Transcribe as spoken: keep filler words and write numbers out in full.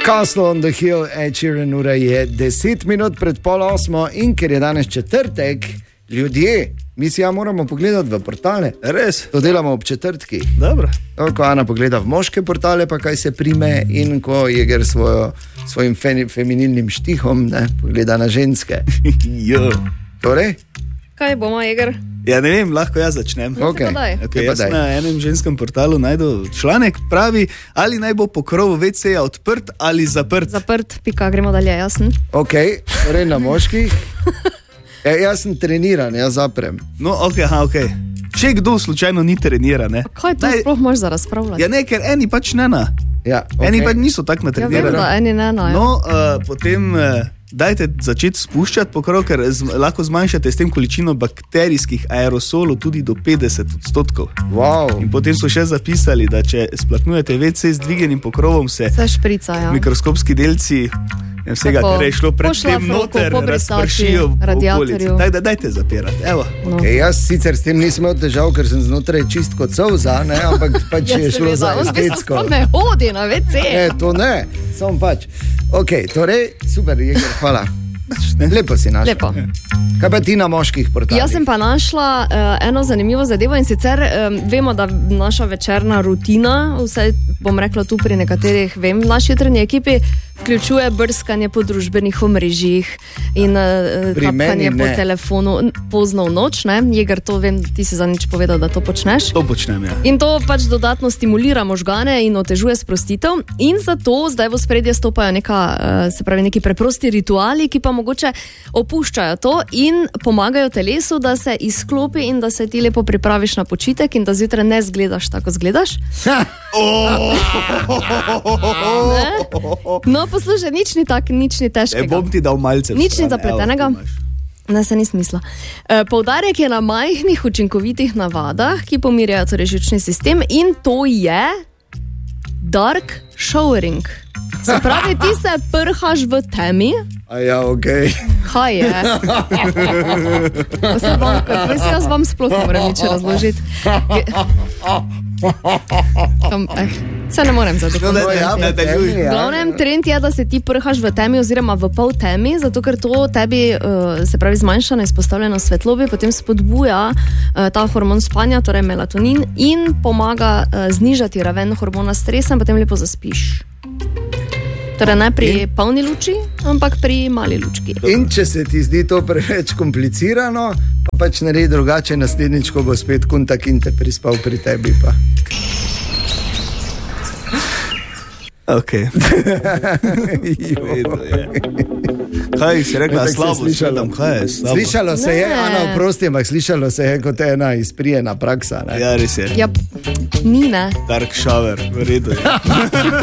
Castle on the Hill, Ed Sheeran, ura je deset minut pred pol osmo in ker je danes četrtek, ljudje, mi si ja moramo pogledati v portale. Res? To delamo ob četrtkih. Dobro. Ko Ana pogleda v moške portale, pa kaj se prime, in ko Jeger svojo, svojim fe, feminilnim štihom ne, pogleda na ženske. Jo. Torej? Kaj bomo, Jeger? Ja, ne vem, lahko jaz začnem. Okay. Okay, jaz na enem ženskem portalu najdu članek, pravi, ali naj bo pokrov ve ce-ja odprt ali zaprt. Zaprt, pika, gremo dalje, jasen. Ok, torej na moških. Ja, jaz sem treniran, jaz zaprem. No, ok, aha, ok. Če kdo slučajno ni treniran, ne? Kaj to naj... sploh možeš za razpravljati? Ja, ne, ker eni pač ne na. Ja, okay. Eni pač niso tak natrenirani. Ja, vem, da eni ne na. No, uh, potem uh, dajte začeti spuščati pokrov, ker z, lahko zmanjšate s tem količino bakterijskih aerosolov tudi do petdeset odstotkov. Wow. In potem so še zapisali, da če splaknujete ve ce z dvigenim pokrovom, se, se šprica, ja. mikroskopski delci in vsega, kar je šlo pred tem noter, razpršijo v okolici. Daj, da, dajte zapirati, evo. No. Okay, jaz sicer s tem nisem imel težav, ker sem znotraj čist kot solza, ne, ampak pač je šlo za estetsko. On ne hodi na ve ce. Ne, to ne, samo pač. Ok, torej, super, Jeger, hvala. Lepo si našla. Lepo. Kaj pa ti na moških portalih? Jaz sem pa našla uh, eno zanimivo zadevo in sicer um, vemo, da naša večerna rutina, vse bom rekla tu pri nekaterih, vem, v naši jutrajni ekipi vključuje brskanje po družbenih omrežjih in uh, tapkanje po telefonu pozno v noč, ne? Jeger, to vem, ti si za nič povedal, da to počneš. To počnem, ja. In to pač dodatno stimulira možgane in otežuje sprostitev in zato zdaj v spredje stopajo neka, uh, se pravi, neki preprosti rituali, ki pa mogoče opuščajo to in pomagajo telesu, da se izklopi in da se ti lepo pripraviš na počitek in da zjutraj ne zgledaš tako zgledaš. No, poslušaj, nič ni tak, nič ni težkega. E, bom ti dal malce. Nič ni zapletenega. Ne, se ni smisla. E, poudarek je na majhnih učinkovitih navadah, ki pomirjajo torej živčni sistem in to je dark showering. Se pravi, ti se prhaš v temi. A ja, okej. Okay. Kaj je? Vse vam, kaj se jaz vam sploh ne morem nič razložiti. Kam, eh, se ne morem zadovoljiti. No, ja, v glavnem trend je, da se ti prhaš v temi oziroma v pol temi, zato ker to tebi, uh, se pravi, zmanjšano izpostavljeno svetlobi, potem spodbuja uh, ta hormon spanja, torej melatonin, in pomaga uh, znižati raven hormona stresa in potem lepo zaspiš. Torej ne pri in? polni luči, ampak pri mali lučki. In če se ti zdi to preveč komplicirano, pa pač naredi drugače, naslednjič, ko bo spet kuntak in te prispal pri tebi pa. Ok. Kaj si rekla, slabo slišalo? Kaj je slabo? Slišalo se ne. je, Ana, oprosti, ampak slišalo se je kot ena izprijena praksa. Ne? Ja, res je. Ja, ni, ne. Dark shower, v redu je.